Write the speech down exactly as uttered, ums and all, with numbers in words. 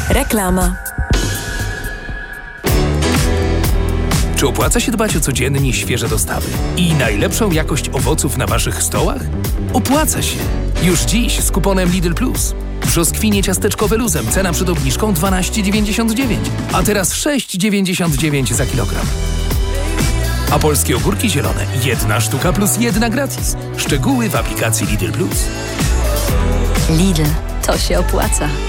Reklama. Czy opłaca się dbać o codziennie świeże dostawy i najlepszą jakość owoców na Waszych stołach? Opłaca się! Już dziś z kuponem Lidl Plus. Brzoskwinie ciasteczkowe luzem, cena przed obniżką dwanaście dziewięćdziesiąt dziewięć, a teraz sześć dziewięćdziesiąt dziewięć za kilogram. A polskie ogórki zielone, jedna sztuka plus jedna gratis. Szczegóły w aplikacji Lidl Plus. Lidl, to się opłaca.